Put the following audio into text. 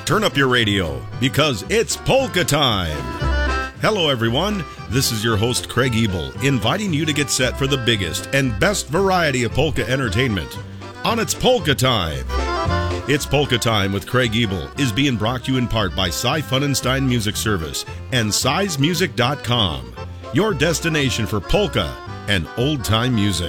turn up your radio because it's polka time. Hello everyone, this is your host Craig Ebel, inviting you to get set for the biggest and best variety of polka entertainment on It's Polka Time. It's Polka Time with Craig Ebel is being brought to you in part by Cy Funenstein Music Service and Cy'sMusic.com, your destination for polka and old-time music.